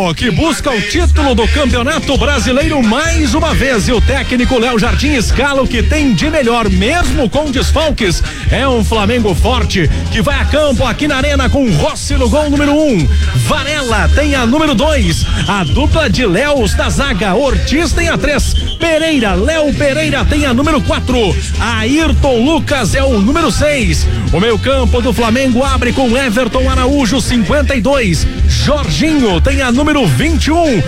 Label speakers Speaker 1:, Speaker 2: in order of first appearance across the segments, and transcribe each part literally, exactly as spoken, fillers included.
Speaker 1: Flamengo, que busca o título do Campeonato Brasileiro mais uma vez, e o técnico Léo Jardim escala o que tem de melhor, mesmo com desfalques. É um Flamengo forte, que vai a campo aqui na Arena com Rossi no gol número um, Varela tem a número dois, a dupla de Léos da zaga, Ortiz tem a três, Pereira, Léo Pereira tem a número quatro, Ayrton Lucas é o número seis. O meio campo do Flamengo abre com Everton Araújo, cinquenta e dois, Jorginho tem a número vinte e um,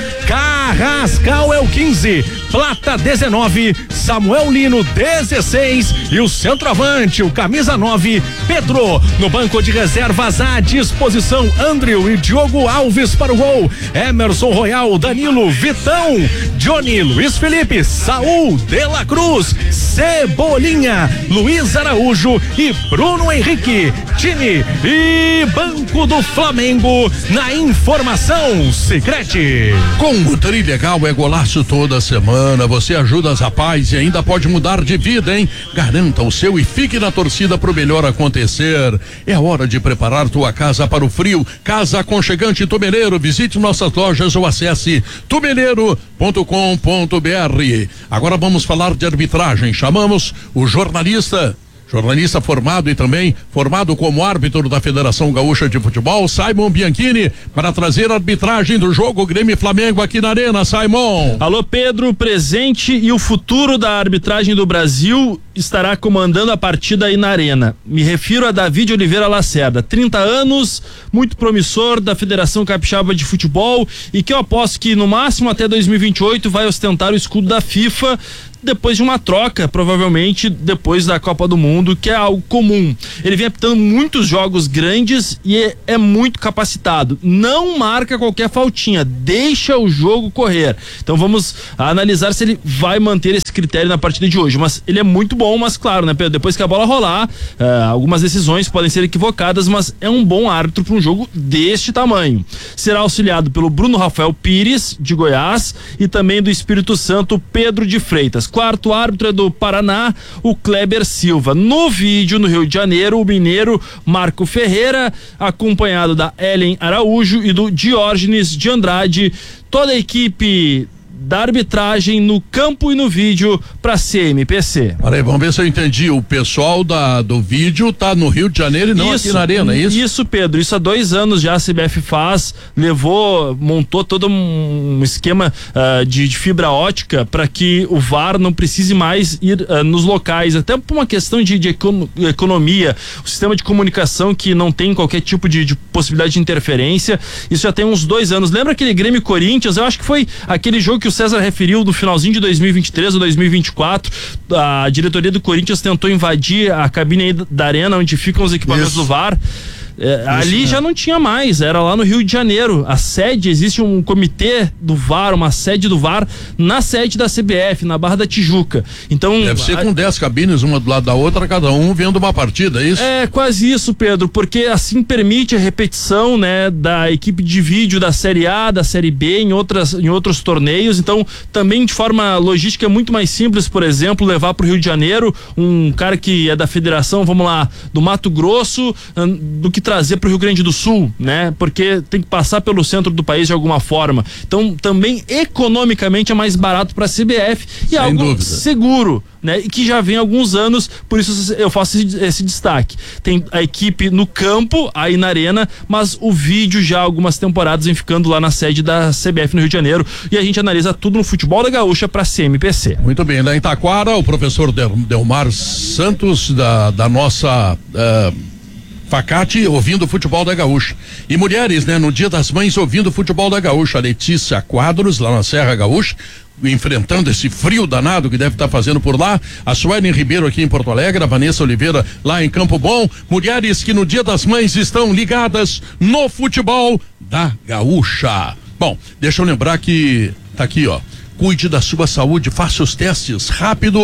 Speaker 1: Carrascal é o quinze, Plata dezenove, Samuel Lino dezesseis e o centroavante, o camisa nove, Pedro. No banco de reservas à disposição, Andrew e Diogo Alves para o gol, Emerson Royal, Danilo, Vitão, Johnny, Luiz Felipe, Saul, De La Cruz, Cebolinha, Luiz Araújo e Bruno Henrique. Time e banco do Flamengo na informação Sicredi.
Speaker 2: Com o Trilegal é golaço toda semana, você ajuda as rapazes e ainda pode mudar de vida, hein? Garanta o seu e fique na torcida pro melhor acontecer. É a hora de preparar tua casa para o frio. Casa Aconchegante Tumeleiro, visite nossas lojas ou acesse tumeleiro ponto com ponto br. Agora vamos falar de arbitragem. Chamamos o jornalista Jornalista formado e também formado como árbitro da Federação Gaúcha de Futebol, Simon Bianchini, para trazer a arbitragem do jogo Grêmio e Flamengo aqui na Arena. Simon.
Speaker 3: Alô, Pedro, presente e o futuro da arbitragem do Brasil estará comandando a partida aí na Arena. Me refiro a David Oliveira Lacerda, trinta anos, muito promissor da Federação Capixaba de Futebol e que eu aposto que no máximo até dois mil e vinte e oito vai ostentar o escudo da FIFA, depois de uma troca, provavelmente depois da Copa do Mundo, que é algo comum. Ele vem apitando muitos jogos grandes e é, é muito capacitado. Não marca qualquer faltinha, deixa o jogo correr. Então vamos analisar se ele vai manter esse critério na partida de hoje. Mas ele é muito bom, mas claro, né, Pedro? Depois que a bola rolar, uh, algumas decisões podem ser equivocadas, mas é um bom árbitro para um jogo deste tamanho. Será auxiliado pelo Bruno Rafael Pires, de Goiás, e também do Espírito Santo, Pedro de Freitas. Quarto árbitro é do Paraná, o Kleber Silva. No vídeo, no Rio de Janeiro, o mineiro Marco Ferreira, acompanhado da Ellen Araújo e do Diógenes de Andrade. Toda a equipe da arbitragem no campo e no vídeo para C M P C.
Speaker 2: Peraí, vamos ver se eu entendi. O pessoal da, do vídeo tá no Rio de Janeiro e não isso, aqui na Arena, é isso?
Speaker 3: Isso, Pedro. Isso há dois anos já a C B F faz, levou, montou todo um esquema uh, de, de fibra ótica para que o V A R não precise mais ir uh, nos locais, até por uma questão de, de economia, o sistema de comunicação que não tem qualquer tipo de, de possibilidade de interferência. Isso já tem uns dois anos. Lembra aquele Grêmio Corinthians? Eu acho que foi aquele jogo que o César referiu no finalzinho de dois mil e vinte e três ou dois mil e vinte e quatro, a diretoria do Corinthians tentou invadir a cabine aí da Arena, onde ficam os equipamentos Isso. do V A R. É, Isso, ali né? já não tinha mais, era lá no Rio de Janeiro. A sede, existe um comitê do V A R, uma sede do V A R na sede da C B F, na Barra da Tijuca. Então,
Speaker 2: deve ser com dez cabines, uma do lado da outra, cada um vendo uma partida, é isso?
Speaker 3: É, quase isso, Pedro, porque assim permite a repetição, né, da equipe de vídeo da Série A, da Série B, em outras, em outros torneios. Então, também de forma logística é muito mais simples, por exemplo, levar para o Rio de Janeiro um cara que é da federação, vamos lá, do Mato Grosso, do que trazer para o Rio Grande do Sul, né? Porque tem que passar pelo centro do país de alguma forma. Então, também economicamente é mais barato para a C B F e é algo dúvida. seguro, né? E que já vem há alguns anos, por isso eu faço esse, esse destaque. Tem a equipe no campo, aí na Arena, mas o vídeo já há algumas temporadas vem ficando lá na sede da C B F no Rio de Janeiro, e a gente analisa tudo no futebol da Gaúcha para C M P C.
Speaker 2: Muito bem, lá em Taquara, o professor Del, Delmar Santos da, da nossa uh, Facate, ouvindo o futebol da Gaúcha. E mulheres, né, no Dia das Mães, ouvindo o futebol da Gaúcha. A Letícia Quadros, lá na Serra Gaúcha, enfrentando esse frio danado que deve estar fazendo por lá. A Suelen Ribeiro aqui em Porto Alegre, a Vanessa Oliveira lá em Campo Bom. Mulheres que no Dia das Mães estão ligadas no futebol da Gaúcha. Bom, deixa eu lembrar que tá aqui, ó. Cuide da sua saúde, faça os testes rápido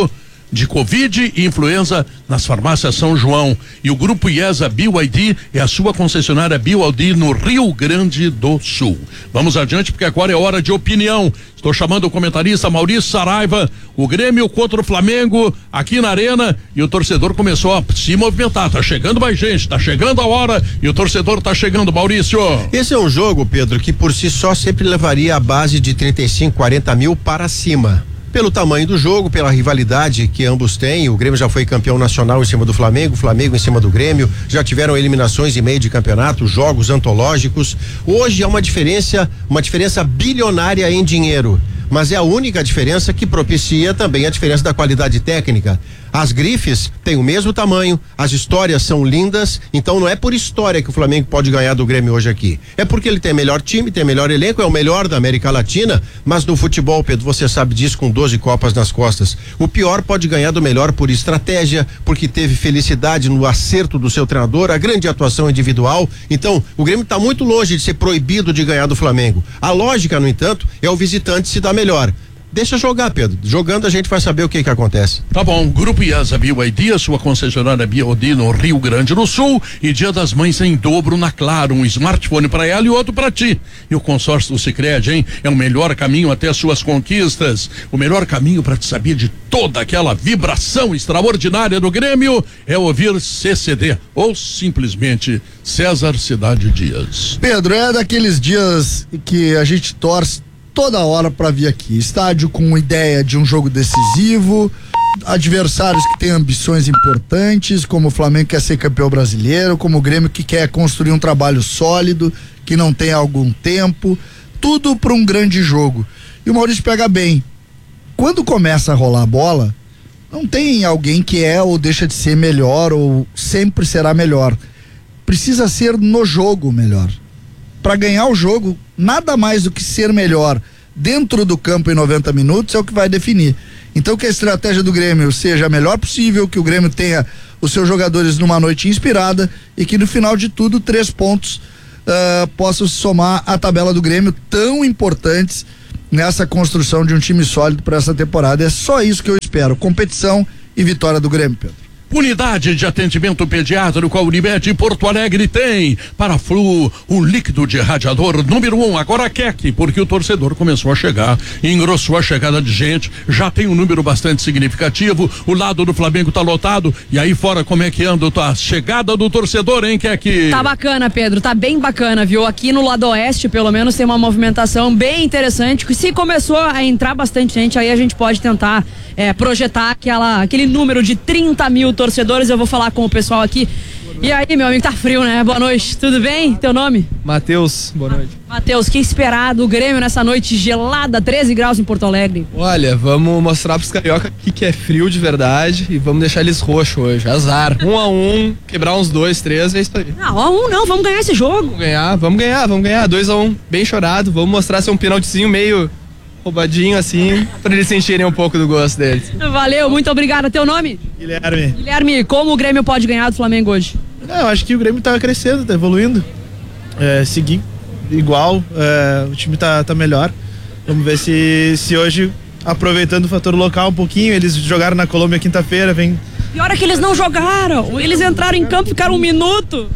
Speaker 2: de Covid e influenza nas farmácias São João. E o Grupo IESA B Y D é a sua concessionária B Y D no Rio Grande do Sul. Vamos adiante, porque agora é hora de opinião. Estou chamando o comentarista Maurício Saraiva. O Grêmio contra o Flamengo aqui na Arena, e o torcedor começou a se movimentar. Tá chegando mais gente, tá chegando a hora e o torcedor tá chegando, Maurício.
Speaker 4: Esse é um jogo, Pedro, que por si só sempre levaria a base de trinta e cinco, quarenta mil para cima. Pelo tamanho do jogo, pela rivalidade que ambos têm. O Grêmio já foi campeão nacional em cima do Flamengo, o Flamengo em cima do Grêmio, já tiveram eliminações em meio de campeonato, jogos antológicos. Hoje é uma diferença, uma diferença bilionária em dinheiro, mas é a única diferença que propicia também a diferença da qualidade técnica. As grifes têm o mesmo tamanho, as histórias são lindas, então não é por história que o Flamengo pode ganhar do Grêmio hoje aqui. É porque ele tem melhor time, tem melhor elenco, é o melhor da América Latina, mas no futebol, Pedro, você sabe disso, com doze Copas nas costas. O pior pode ganhar do melhor por estratégia, porque teve felicidade no acerto do seu treinador, a grande atuação individual. Então, o Grêmio está muito longe de ser proibido de ganhar do Flamengo. A lógica, no entanto, é o visitante se dar melhor. Deixa jogar, Pedro. Jogando a gente vai saber o que que acontece.
Speaker 2: Tá bom. Grupo IESA B Y D, a sua concessionária B Y D no Rio Grande do Sul, e Dia das Mães em dobro na Claro, um smartphone para ela e outro para ti. E o consórcio do Sicredi, hein? É o melhor caminho até as suas conquistas. O melhor caminho para te saber de toda aquela vibração extraordinária do Grêmio é ouvir C C D ou simplesmente César Cidade Dias.
Speaker 5: Pedro, é daqueles dias que a gente torce toda hora para vir aqui. Estádio com ideia de um jogo decisivo, adversários que têm ambições importantes, como o Flamengo que quer ser campeão brasileiro, como o Grêmio que quer construir um trabalho sólido, que não tem há algum tempo, tudo para um grande jogo. E o Maurício pega bem. Quando começa a rolar a bola, não tem alguém que é ou deixa de ser melhor ou sempre será melhor. Precisa ser no jogo melhor. Para ganhar o jogo, nada mais do que ser melhor dentro do campo em noventa minutos é o que vai definir. Então, que a estratégia do Grêmio seja a melhor possível, que o Grêmio tenha os seus jogadores numa noite inspirada e que no final de tudo três pontos uh, possam se somar à tabela do Grêmio, tão importantes nessa construção de um time sólido para essa temporada. É só isso que eu espero: competição e vitória do Grêmio, Pedro.
Speaker 2: Unidade de atendimento pediátrico, a Unimed Porto Alegre tem para Flu, o líquido de radiador número um, agora Keck, porque o torcedor começou a chegar, engrossou a chegada de gente, já tem um número bastante significativo, o lado do Flamengo tá lotado, e aí fora como é que anda a chegada do torcedor, hein, Keck?
Speaker 6: Tá bacana, Pedro, tá bem bacana, viu? Aqui no lado oeste, pelo menos, tem uma movimentação bem interessante, que se começou a entrar bastante gente, aí a gente pode tentar é, projetar aquela, aquele número de trinta mil torcedores. Eu vou falar com o pessoal aqui. E aí, meu amigo, tá frio, né? Boa noite, tudo bem? Teu nome?
Speaker 7: Matheus, boa noite.
Speaker 6: Matheus, que esperar do Grêmio nessa noite gelada, treze graus em Porto Alegre?
Speaker 7: Olha, vamos mostrar pros carioca que, que é frio de verdade e vamos deixar eles roxos hoje, azar. Um a um, quebrar uns dois, três, é isso aí.
Speaker 6: Não, a um não, vamos ganhar esse jogo.
Speaker 7: Vamos ganhar, vamos ganhar, vamos ganhar, dois a um, bem chorado, vamos mostrar ser um penaltizinho meio roubadinho assim, pra eles sentirem um pouco do gosto deles.
Speaker 6: Valeu, muito obrigado. Teu nome?
Speaker 8: Guilherme.
Speaker 6: Guilherme, como o Grêmio pode ganhar do Flamengo hoje?
Speaker 8: Não, eu acho que o Grêmio tá crescendo, tá evoluindo. É, seguir igual, é, o time tá, tá melhor. Vamos ver se, se hoje, aproveitando o fator local um pouquinho, eles jogaram na Colômbia quinta-feira, vem...
Speaker 6: Pior é que eles não jogaram, eles entraram em campo e ficaram um minuto.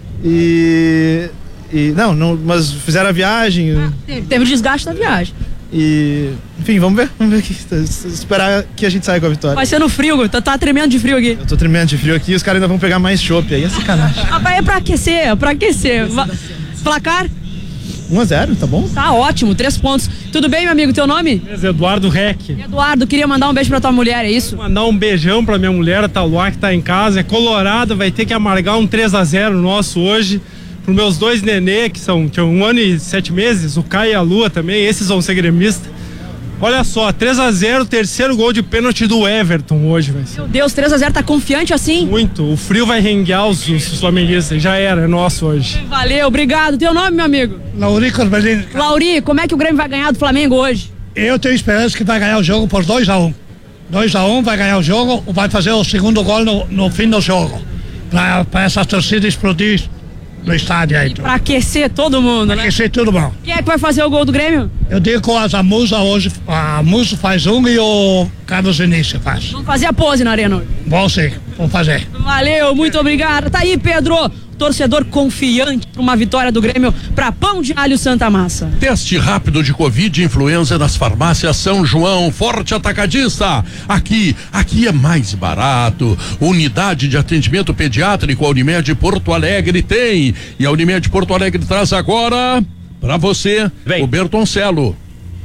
Speaker 8: E... e não, não, mas fizeram a viagem.
Speaker 6: Ah, teve, teve o desgaste da viagem.
Speaker 8: E, enfim, vamos ver, vamos ver aqui, esperar que a gente saia com a vitória.
Speaker 6: Vai ser no frio, tá, tá tremendo de frio aqui.
Speaker 8: Eu tô tremendo de frio aqui, os caras ainda vão pegar mais chopp aí, é sacanagem.
Speaker 6: Ah, é pra aquecer, é pra aquecer. Va- Placar?
Speaker 8: um a zero, tá bom?
Speaker 6: Tá ótimo, três pontos. Tudo bem, meu amigo, teu nome?
Speaker 9: Eduardo Reck.
Speaker 6: Eduardo, queria mandar um beijo pra tua mulher, é isso?
Speaker 9: Mandar um beijão pra minha mulher, a Taluá, que tá em casa, é colorada, vai ter que amargar um três a zero nosso hoje. Para meus dois nenê, que são que é um ano e sete meses, o Caio e a Lua também, esses vão ser gremistas. Olha só, três a zero, terceiro gol de pênalti do Everton hoje, vai ser.
Speaker 6: Meu Deus, três a zero, tá confiante assim?
Speaker 9: Muito, o frio vai renguear os, os flamenguistas, já era, é nosso hoje.
Speaker 6: Valeu, obrigado. Teu nome, meu amigo?
Speaker 10: Lauri Corbelino.
Speaker 6: Lauri, como é que o Grêmio vai ganhar do Flamengo hoje?
Speaker 10: Eu tenho esperança que vai ganhar o jogo por dois a um. dois a um, vai ganhar o jogo, vai fazer o segundo gol no, no fim do jogo. Para essa torcida explodir no estádio aí.
Speaker 6: Pra aquecer todo mundo,
Speaker 10: pra
Speaker 6: né?
Speaker 10: aquecer todo mundo.
Speaker 6: Quem é que vai fazer o gol do Grêmio?
Speaker 10: Eu digo com as Musa hoje, a Musa faz um e o Carlos Vinícius faz.
Speaker 6: Vamos fazer a pose na arena hoje.
Speaker 10: Bom, sim, vamos fazer.
Speaker 6: Valeu, muito obrigado. Tá aí, Pedro. Torcedor confiante para uma vitória do Grêmio para Pão de Alho Santa Massa.
Speaker 2: Teste rápido de Covid e influenza nas farmácias São João, Forte Atacadista. Aqui, aqui é mais barato. Unidade de atendimento pediátrico, a Unimed Porto Alegre tem. E a Unimed Porto Alegre traz agora para você
Speaker 11: Vem.
Speaker 2: o Bertoncello.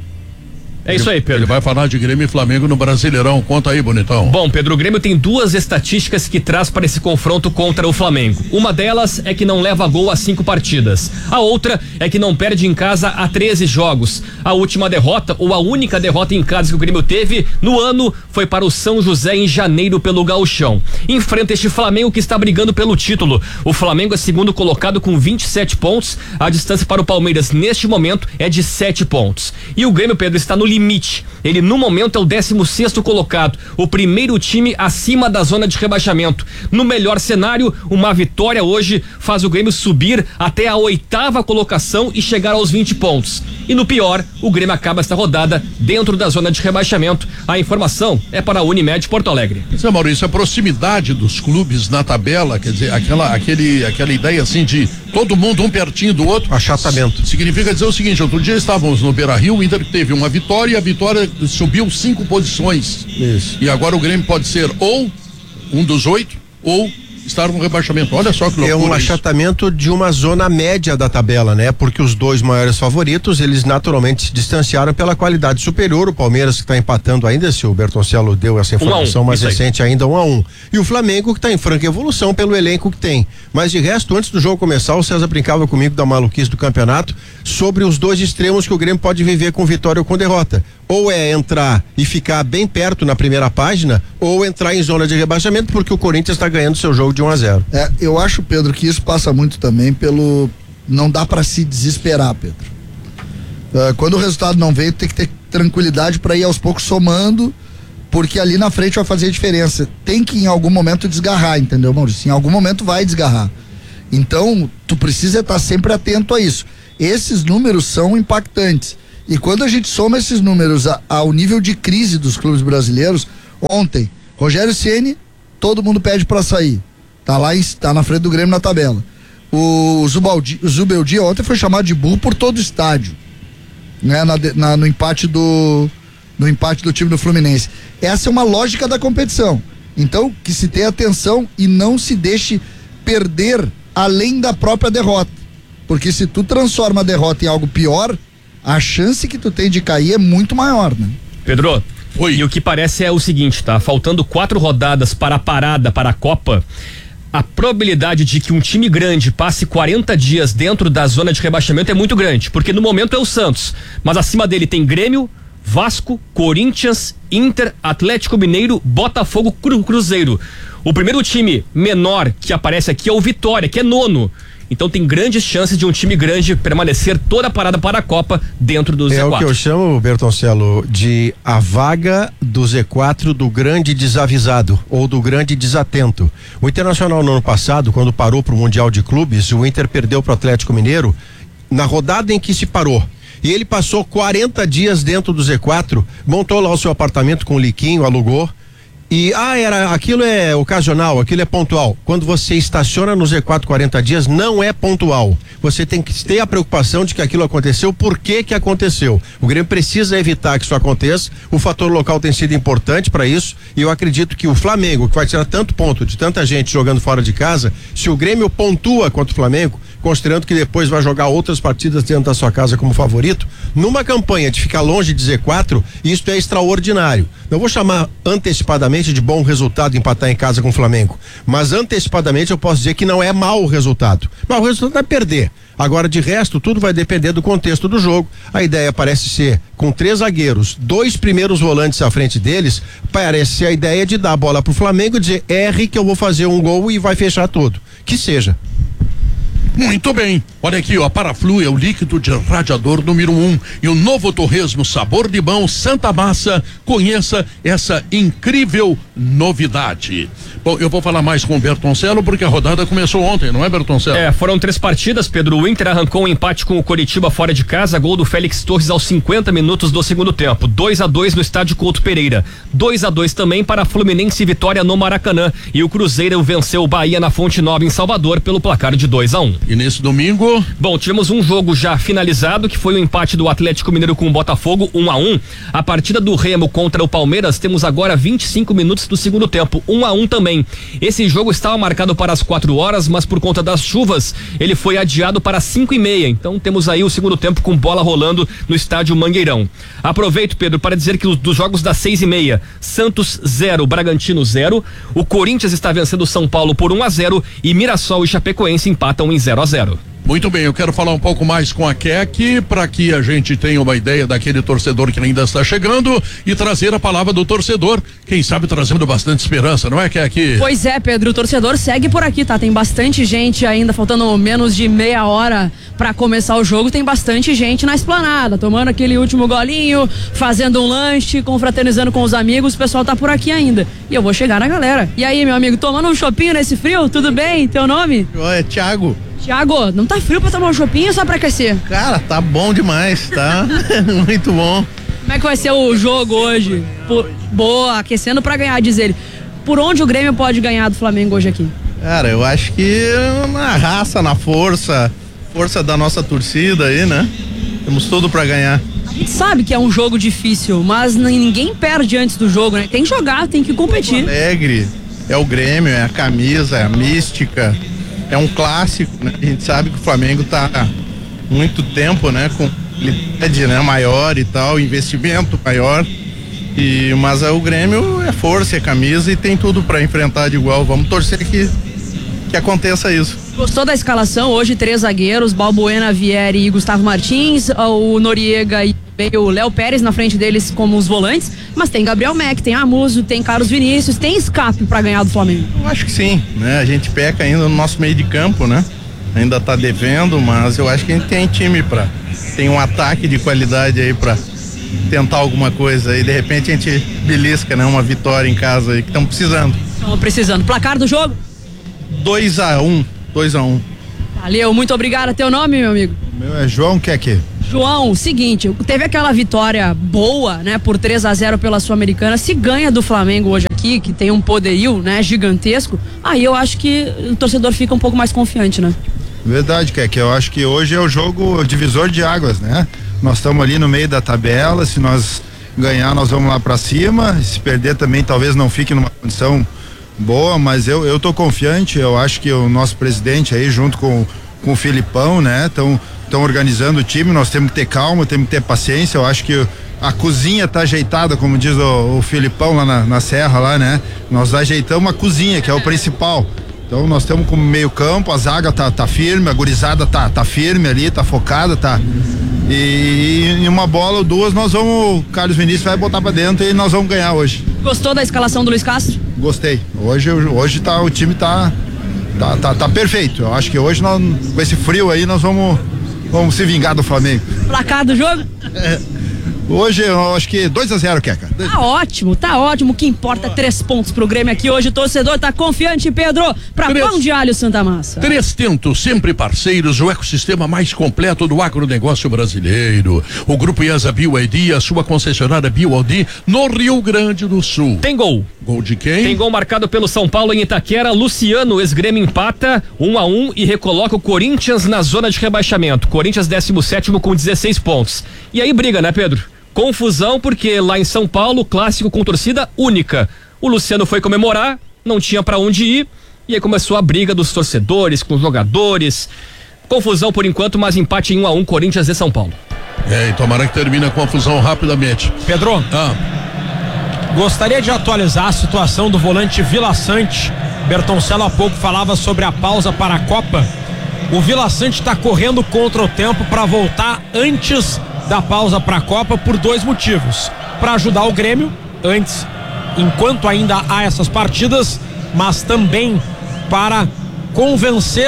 Speaker 11: É isso aí, Pedro.
Speaker 2: Ele vai falar de Grêmio e Flamengo no Brasileirão. Conta aí, bonitão.
Speaker 11: Bom, Pedro, o Grêmio tem duas estatísticas que traz para esse confronto contra o Flamengo. Uma delas é que não leva gol a cinco partidas. A outra é que não perde em casa a treze jogos. A última derrota, ou a única derrota em casa que o Grêmio teve no ano, foi para o São José em janeiro pelo Gauchão. Enfrenta este Flamengo que está brigando pelo título. O Flamengo é segundo colocado com vinte e sete pontos. A distância para o Palmeiras neste momento é de sete pontos. E o Grêmio, Pedro, está no limite. Ele no momento é o décimo sexto colocado, o primeiro time acima da zona de rebaixamento. No melhor cenário, uma vitória hoje faz o Grêmio subir até a oitava colocação e chegar aos vinte pontos. E no pior, o Grêmio acaba esta rodada dentro da zona de rebaixamento. A informação é para a Unimed Porto Alegre.
Speaker 2: Zé Maurício, a proximidade dos clubes na tabela, quer dizer, aquela, aquele, aquela ideia assim de todo mundo um pertinho do outro.
Speaker 4: Achatamento.
Speaker 2: Significa dizer o seguinte: outro dia estávamos no Beira-Rio, o Inter teve uma vitória e a vitória subiu cinco posições.
Speaker 4: Isso.
Speaker 2: E agora o Grêmio pode ser ou um dos oito ou estar no rebaixamento. Olha só que loucura.
Speaker 4: É um
Speaker 2: isso.
Speaker 4: achatamento de uma zona média da tabela, né? Porque os dois maiores favoritos, eles naturalmente se distanciaram pela qualidade superior. O Palmeiras, que está empatando ainda, se o Bertoncello deu essa informação um um, mais recente, ainda um a um. E o Flamengo, que está em franca evolução pelo elenco que tem. Mas de resto, antes do jogo começar, o César brincava comigo da maluquice do campeonato sobre os dois extremos que o Grêmio pode viver com vitória ou com derrota. Ou é entrar e ficar bem perto na primeira página, ou entrar em zona de rebaixamento, porque o Corinthians está ganhando seu jogo de um a zero.
Speaker 5: É, eu acho, Pedro, que isso passa muito também pelo... Não dá para se desesperar, Pedro. Uh, quando o resultado não veio, tem que ter tranquilidade para ir aos poucos somando, porque ali na frente vai fazer a diferença. Tem que em algum momento desgarrar, entendeu, Maurício? Em algum momento vai desgarrar. Então, tu precisa estar sempre atento a isso. Esses números são impactantes. E quando a gente soma esses números a, ao nível de crise dos clubes brasileiros, ontem, Rogério Ceni, todo mundo pede para sair. Tá lá, em, tá na frente do Grêmio na tabela. O, Zubaldi, o Zubeldia ontem foi chamado de burro por todo o estádio, né? Na, na, no empate do no empate do time do Fluminense. Essa é uma lógica da competição. Então, que se tenha atenção e não se deixe perder além da própria derrota. Porque se tu transforma a derrota em algo pior, a chance que tu tem de cair é muito maior, né?
Speaker 11: Pedro, Oi. E o que parece é o seguinte, tá? Faltando quatro rodadas para a parada para a Copa, a probabilidade de que um time grande passe quarenta dias dentro da zona de rebaixamento é muito grande, porque no momento é o Santos, mas acima dele tem Grêmio, Vasco, Corinthians, Inter, Atlético Mineiro, Botafogo, Cru, Cruzeiro. O primeiro time menor que aparece aqui é o Vitória, que é nono. Então tem grandes chances de um time grande permanecer toda a parada para a Copa dentro do Z quatro.
Speaker 4: É o que eu chamo, Bertoncello, de a vaga do Z quatro do grande desavisado ou do grande desatento. O Internacional no ano passado, quando parou para o Mundial de Clubes, o Inter perdeu para o Atlético Mineiro na rodada em que se parou. E ele passou quarenta dias dentro do Z quatro, montou lá o seu apartamento com o Liquinho, alugou. E, ah, era, aquilo é ocasional, aquilo é pontual. Quando você estaciona no Z quatro quarenta dias, não é pontual. Você tem que ter a preocupação de que aquilo aconteceu, por que que aconteceu. O Grêmio precisa evitar que isso aconteça. O fator local tem sido importante para isso. E eu acredito que o Flamengo, que vai tirar tanto ponto de tanta gente jogando fora de casa, se o Grêmio pontua contra o Flamengo, considerando que depois vai jogar outras partidas dentro da sua casa como favorito, numa campanha de ficar longe de Z quatro, isso é extraordinário. Não vou chamar antecipadamente de bom resultado empatar em casa com o Flamengo, mas antecipadamente eu posso dizer que não é mau resultado. Mau resultado é perder. Agora, de resto, tudo vai depender do contexto do jogo. A ideia parece ser, com três zagueiros, dois primeiros volantes à frente deles, parece ser a ideia de dar a bola pro Flamengo e dizer, erre que eu vou fazer um gol e vai fechar tudo. Que seja.
Speaker 2: Muito bem. Olha aqui, ó, a Paraflu é o líquido de radiador número um e o novo torresmo sabor limão Santa Massa. Conheça essa incrível novidade. Bom, eu vou falar mais com o Bertoncello porque a rodada começou ontem, não é, Bertoncello?
Speaker 11: É, foram três partidas, Pedro. O Inter arrancou um empate com o Coritiba fora de casa, gol do Félix Torres aos cinquenta minutos do segundo tempo. dois a dois no estádio Couto Pereira. dois a dois também para Fluminense e Vitória no Maracanã. E o Cruzeiro venceu o Bahia na Fonte Nova em Salvador pelo placar de dois a um.
Speaker 2: E nesse domingo?
Speaker 11: Bom, tivemos um jogo já finalizado, que foi o empate do Atlético Mineiro com o Botafogo, um a um. A partida do Remo contra o Palmeiras, temos agora vinte e cinco minutos do segundo tempo, um a um também. Esse jogo estava marcado para as quatro horas, mas por conta das chuvas, ele foi adiado para cinco e meia. Então temos aí o segundo tempo com bola rolando no estádio Mangueirão. Aproveito, Pedro, para dizer que dos jogos das seis e meia, Santos zero, Bragantino zero, o Corinthians está vencendo o São Paulo por um a zero e Mirassol e Chapecoense empatam em zero a zero.
Speaker 2: Muito bem, eu quero falar um pouco mais com a Kek para que a gente tenha uma ideia daquele torcedor que ainda está chegando e trazer a palavra do torcedor, quem sabe trazendo bastante esperança, não é, Kek?
Speaker 6: Pois é, Pedro, o torcedor segue por aqui, tá? Tem bastante gente ainda, faltando menos de meia hora para começar o jogo, tem bastante gente na esplanada, tomando aquele último golinho, fazendo um lanche, confraternizando com os amigos, o pessoal tá por aqui ainda. E eu vou chegar na galera. E aí, meu amigo, tomando um chopinho nesse frio? Tudo bem? Teu nome?
Speaker 8: É Thiago.
Speaker 6: Tiago, não tá frio pra tomar um chopinho ou só pra aquecer?
Speaker 8: Cara, tá bom demais, tá? Muito bom.
Speaker 6: Como é que vai ser o jogo hoje? Por... Boa, aquecendo pra ganhar, diz ele. Por onde o Grêmio pode ganhar do Flamengo hoje aqui?
Speaker 8: Cara, eu acho que na raça, na força, força da nossa torcida aí, né? Temos tudo pra ganhar.
Speaker 6: A gente sabe que é um jogo difícil, mas ninguém perde antes do jogo, né? Tem que jogar, tem que competir.
Speaker 8: Alegre, é o Grêmio, é a camisa, é a mística. É um clássico, né? A gente sabe que o Flamengo tá há muito tempo, né? Com qualidade, né? Maior e tal, investimento maior. E, mas é, o Grêmio é força, é camisa e tem tudo para enfrentar de igual. Vamos torcer que, que aconteça isso.
Speaker 6: Gostou da escalação? Hoje três zagueiros, Balbuena, Vieri e Gustavo Martins, o Noriega e o Léo Pérez na frente deles como os volantes, mas tem Gabriel Mack, tem Amuso, tem Carlos Vinícius, tem escape para ganhar do Flamengo.
Speaker 8: Eu acho que sim, né? A gente peca ainda no nosso meio de campo, né? Ainda tá devendo, mas eu acho que a gente tem time para tem um ataque de qualidade aí para tentar alguma coisa e de repente a gente belisca, né? Uma vitória em casa aí que estamos precisando.
Speaker 6: Estamos precisando. Placar do jogo?
Speaker 8: dois a um. dois a um.
Speaker 6: Valeu, muito obrigado. Teu nome, meu amigo?
Speaker 4: Meu é João Keke.
Speaker 6: João, seguinte, teve aquela vitória boa, né, por três a zero pela Sul-Americana. Se ganha do Flamengo hoje aqui, que tem um poderio, né, gigantesco, aí eu acho que o torcedor fica um pouco mais confiante, né?
Speaker 12: Verdade, Keke, eu acho que hoje é o jogo divisor de águas, né? Nós estamos ali no meio da tabela, se nós ganhar nós vamos lá pra cima, se perder também talvez não fique numa condição boa, mas eu, eu tô confiante, eu acho que o nosso presidente aí junto com, com o Filipão, né, estão estão organizando o time, nós temos que ter calma, temos que ter paciência, eu acho que a cozinha tá ajeitada, como diz o, o Filipão lá na, na serra lá, né, nós ajeitamos a cozinha, que é o principal, então nós estamos como meio campo, a zaga tá, tá firme, a gurizada tá, tá firme ali, tá focada, tá, e em uma bola ou duas nós vamos, o Carlos Vinícius vai botar pra dentro e nós vamos ganhar hoje.
Speaker 6: Gostou da escalação do Luiz Castro?
Speaker 12: Gostei, hoje, hoje tá, o time tá, tá, tá, tá perfeito, eu acho que hoje nós, com esse frio aí nós vamos Vamos se vingar do Flamengo.
Speaker 6: Placar do jogo?
Speaker 12: É, hoje eu acho que dois a zero, Keka.
Speaker 6: Tá ótimo, tá ótimo. O que importa é três pontos pro Grêmio aqui hoje. O torcedor tá confiante, Pedro, pra três, Pão de Alho Santa Massa.
Speaker 2: Três Tentos, sempre parceiros, o ecossistema mais completo do agronegócio brasileiro. O Grupo IESA Bio I D, a sua concessionária Bio I D no Rio Grande do Sul.
Speaker 11: Tem gol.
Speaker 2: Gol de quem?
Speaker 11: Tem gol marcado pelo São Paulo em Itaquera. Luciano, ex-Grêmio, empata um a um e recoloca o Corinthians na zona de rebaixamento. Corinthians décimo sétimo com dezesseis pontos. E aí briga, né, Pedro? Confusão porque lá em São Paulo, clássico com torcida única. O Luciano foi comemorar, não tinha pra onde ir e aí começou a briga dos torcedores com os jogadores. Confusão por enquanto, mas empate em um a um, Corinthians e São Paulo.
Speaker 2: É, e tomara que termine a confusão rapidamente.
Speaker 1: Pedro,
Speaker 2: ah.
Speaker 1: gostaria de atualizar a situação do volante Vila Sante. Bertoncello há pouco falava sobre a pausa para a Copa. O Vila Sante está correndo contra o tempo para voltar antes da pausa para a Copa por dois motivos: para ajudar o Grêmio antes, enquanto ainda há essas partidas, mas também para convencer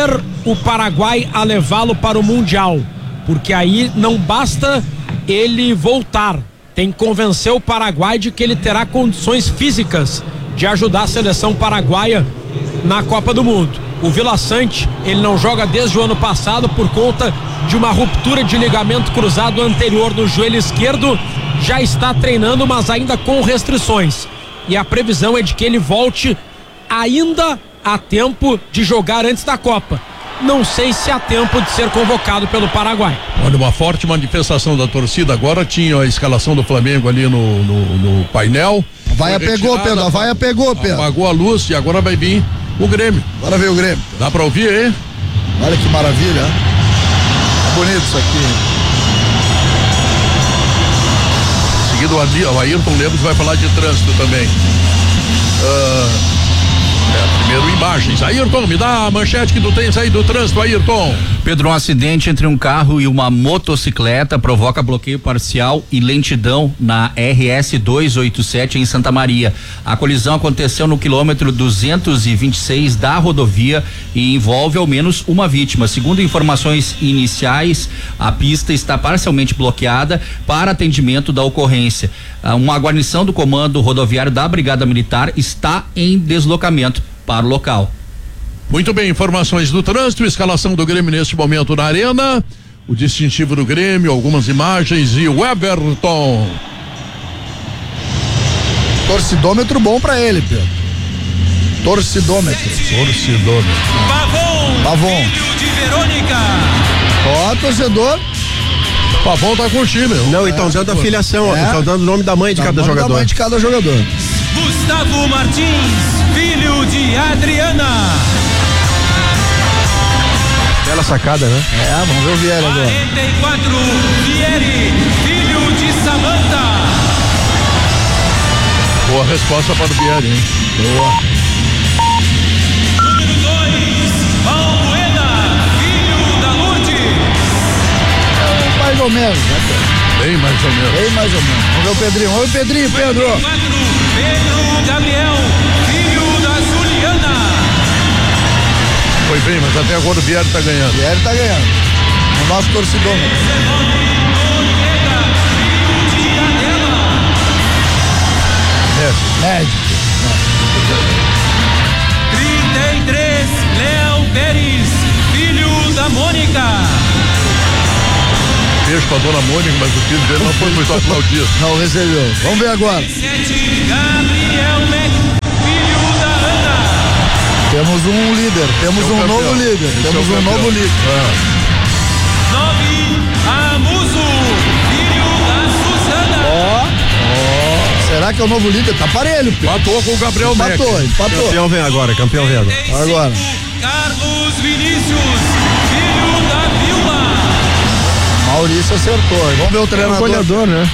Speaker 13: o Paraguai a levá-lo para o Mundial, porque aí não basta ele voltar, tem que convencer o Paraguai de que ele terá condições físicas de ajudar a seleção paraguaia na Copa do Mundo. O Vila Sante, ele não joga desde o ano passado por conta de uma ruptura de ligamento cruzado anterior no joelho esquerdo, já está treinando, mas ainda com restrições. E a previsão é de que ele volte ainda a tempo de jogar antes da Copa. Não sei se há tempo de ser convocado pelo Paraguai.
Speaker 2: Olha, uma forte manifestação da torcida. Agora tinha a escalação do Flamengo ali no, no, no painel.
Speaker 5: A vaia pegou, Pedro, a vaia pegou, Pedro.
Speaker 2: Apagou a luz e agora vai vir o Grêmio.
Speaker 5: Agora veio o Grêmio.
Speaker 2: Dá pra ouvir aí?
Speaker 5: Olha que maravilha. É bonito isso aqui.
Speaker 2: Em seguida o Ayrton Lemos vai falar de trânsito também. Uh... É, primeiro imagens. Ayrton, me dá a manchete que tu tens aí do trânsito, Ayrton.
Speaker 14: Pedro, um acidente entre um carro e uma motocicleta provoca bloqueio parcial e lentidão na R S duzentos e oitenta e sete em Santa Maria. A colisão aconteceu no quilômetro duzentos e vinte e seis da rodovia e envolve ao menos uma vítima. Segundo informações iniciais, a pista está parcialmente bloqueada para atendimento da ocorrência. Uma guarnição do comando rodoviário da Brigada Militar está em deslocamento para o local.
Speaker 2: Muito bem, informações do trânsito, escalação do Grêmio neste momento na arena, o distintivo do Grêmio, algumas imagens e o Everton.
Speaker 5: Torcidômetro bom pra ele, Pedro. Torcidômetro.
Speaker 2: Torcidômetro.
Speaker 15: Pavon.
Speaker 5: Pavon.
Speaker 15: Filho de Verônica.
Speaker 5: Ó, torcedor.
Speaker 2: Pavon tá com o time.
Speaker 4: Não, e estão dando a filiação, estão dando o nome da mãe de
Speaker 5: Tá
Speaker 4: cada
Speaker 5: o nome
Speaker 4: jogador.
Speaker 5: da mãe de cada jogador.
Speaker 15: Gustavo Martins, filho de Adriana.
Speaker 4: Bela sacada, né?
Speaker 5: É, vamos ver o Vieri agora.
Speaker 15: quarenta e quatro, Vieri, filho de Samanta.
Speaker 2: Boa resposta para o Vieri, hein?
Speaker 5: Boa.
Speaker 15: Número dois, Balbuena, filho da Lourdes.
Speaker 5: É, mais ou menos, né, Pedro?
Speaker 2: Bem mais ou menos.
Speaker 5: Bem mais ou menos. Vamos ver o Pedrinho. Olha o Pedrinho, Pedro.
Speaker 15: Pedro Gabriel, filho da Juliana.
Speaker 2: Foi bem, mas até agora o Vieri tá ganhando.
Speaker 5: O Vieri tá ganhando. O nosso torcidômetro. Médico.
Speaker 15: trinta e três, Léo Pérez, filho da Mônica.
Speaker 2: Beijo pra dona Mônica, mas o filho dele não foi muito aplaudido.
Speaker 5: Não recebeu. Vamos ver agora.
Speaker 15: sete, Gabriel Mac, filho da Ana.
Speaker 5: Temos um líder, temos
Speaker 2: Esse é
Speaker 5: um
Speaker 2: o
Speaker 5: novo
Speaker 2: campeão.
Speaker 5: líder.
Speaker 2: Esse
Speaker 5: Temos
Speaker 2: é o
Speaker 5: um novo
Speaker 2: campeão.
Speaker 5: líder.
Speaker 15: nove, Amuso, filho da Suzana.
Speaker 5: Ó, ó. Será que é o novo líder? Tá parelho, Pedro.
Speaker 2: Empatou com o Gabriel Mac.
Speaker 5: Empatou, empatou.
Speaker 4: Campeão vem agora, campeão vem agora.
Speaker 5: Agora.
Speaker 15: Carlos Vinícius, filho da Vilma.
Speaker 5: Maurício acertou. Vamos ver o treinador.
Speaker 4: É um goleador, né?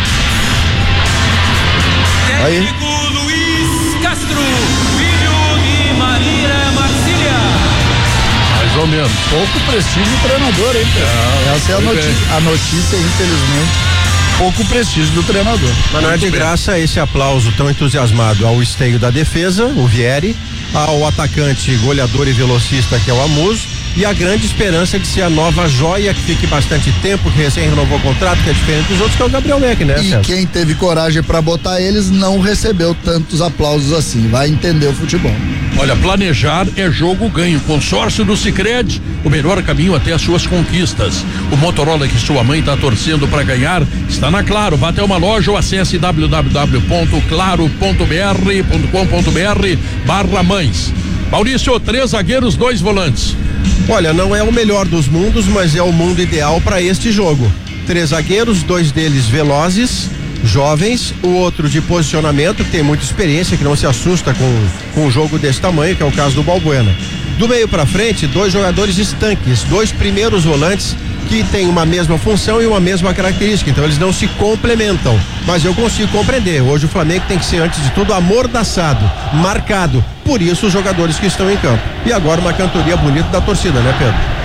Speaker 5: Aí.
Speaker 15: Técnico Luiz Castro, filho de Marília Marcília.
Speaker 2: Mais ou menos.
Speaker 5: Pouco prestígio do treinador, hein, Pedro?
Speaker 2: Ah,
Speaker 5: Essa é a
Speaker 2: foi
Speaker 5: notícia,
Speaker 2: bem.
Speaker 5: a notícia, infelizmente. Pouco prestígio do treinador.
Speaker 4: Mas não é de graça esse aplauso tão entusiasmado ao esteio da defesa, o Vieri, ao atacante goleador e velocista que é o Amuso, e a grande esperança de ser a nova joia que fique bastante tempo, que recém renovou o contrato, que é diferente dos outros, que é o Gabriel Mac, né,
Speaker 5: E
Speaker 4: César?
Speaker 5: quem teve coragem pra botar eles não recebeu tantos aplausos assim. Vai entender o futebol.
Speaker 2: Olha, planejar é jogo ganho. Consórcio do Sicredi, o melhor caminho até as suas conquistas. O Motorola que sua mãe está torcendo para ganhar está na Claro. Vá até uma loja ou acesse w w w ponto claro ponto b r ponto com ponto b r barra mães. Maurício, três zagueiros, dois volantes.
Speaker 4: Olha, não é o melhor dos mundos, mas é o mundo ideal para este jogo. Três zagueiros, dois deles velozes, jovens, o outro de posicionamento, que tem muita experiência, que não se assusta com, com um jogo desse tamanho, que é o caso do Balbuena. Do meio para frente, dois jogadores estanques, dois primeiros volantes que têm uma mesma função e uma mesma característica, então eles não se complementam, mas eu consigo compreender. Hoje o Flamengo tem que ser, antes de tudo, amordaçado, marcado, por isso os jogadores que estão em campo. E agora uma cantoria bonita da torcida, né, Pedro?